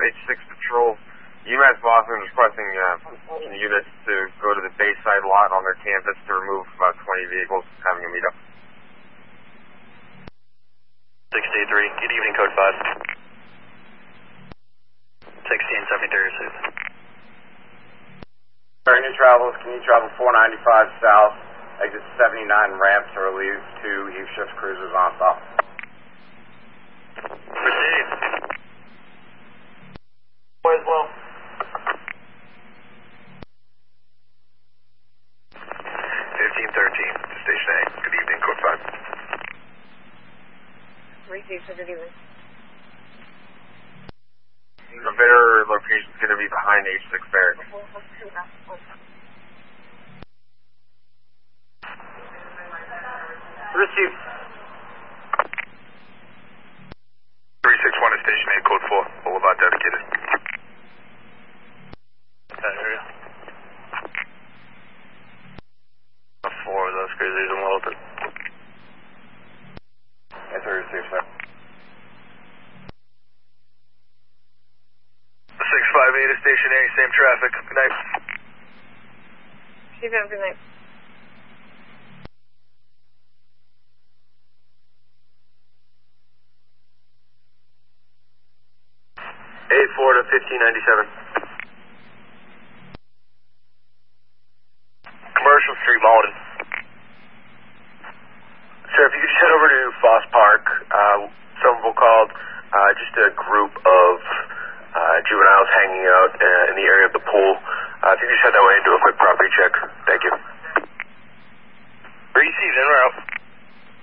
H6 Patrol. UMass Boston requesting units to go to the Bayside lot on their campus to remove about 20 vehicles, having a meetup. 63, good evening, code 5. 1673 received. Sorry, new travelers, can you travel 495 south, exit 79 ramps to relieve 2 Eve shift cruisers on stop? Received. As well. 1513 to Station A, good evening, code 5. Received for good evening. The better location is going to be behind H6 barracks. Received. 361 to Station A, code 4, Boulevard dedicated. That area. 4 of those cruisers and welded. Yes, sir, received, sir. 658 to Station A, same traffic. Good night. Received, have a good night. A4 to 1597. Commercial Street, Malden. Sir, if you could just head over to Foss Park, Somerville called, just a group of juveniles hanging out in the area of the pool. If you could just head that way and do a quick property check. Thank you. Received, en route.